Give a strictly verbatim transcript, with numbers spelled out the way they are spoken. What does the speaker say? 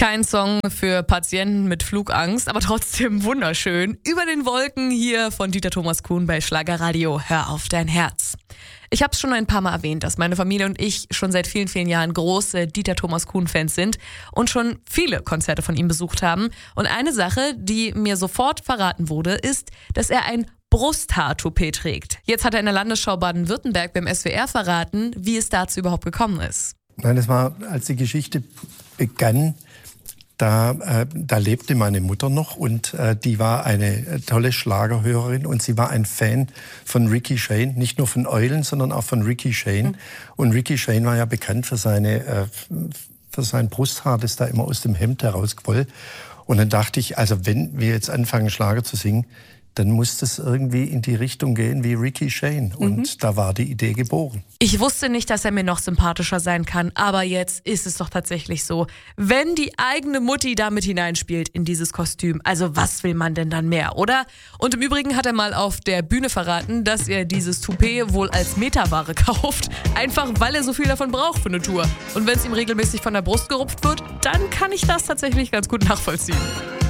Kein Song für Patienten mit Flugangst, aber trotzdem wunderschön. Über den Wolken hier von Dieter Thomas Kuhn bei Schlagerradio. Hör auf dein Herz. Ich habe es schon ein paar Mal erwähnt, dass meine Familie und ich schon seit vielen, vielen Jahren große Dieter Thomas Kuhn-Fans sind und schon viele Konzerte von ihm besucht haben. Und eine Sache, die mir sofort verraten wurde, ist, dass er ein Brusthaar-Toupet trägt. Jetzt hat er in der Landesschau Baden-Württemberg beim S W R verraten, wie es dazu überhaupt gekommen ist. Nein, das war, als die Geschichte begann, da, äh, da lebte meine Mutter noch und äh, die war eine tolle Schlagerhörerin und sie war ein Fan von Ricky Shane, nicht nur von Eulen, sondern auch von Ricky Shane. Mhm. Und Ricky Shane war ja bekannt für, seine, äh, für sein Brusthaar, das da immer aus dem Hemd herausquoll. Und dann dachte ich, also wenn wir jetzt anfangen, Schlager zu singen, dann muss das irgendwie in die Richtung gehen wie Ricky Shane. Und mhm. da war die Idee geboren. Ich wusste nicht, dass er mir noch sympathischer sein kann, aber jetzt ist es doch tatsächlich so. Wenn die eigene Mutti da mit hineinspielt in dieses Kostüm, also was will man denn dann mehr, oder? Und im Übrigen hat er mal auf der Bühne verraten, dass er dieses Toupet wohl als Metaware kauft, einfach weil er so viel davon braucht für eine Tour. Und wenn es ihm regelmäßig von der Brust gerupft wird, dann kann ich das tatsächlich ganz gut nachvollziehen.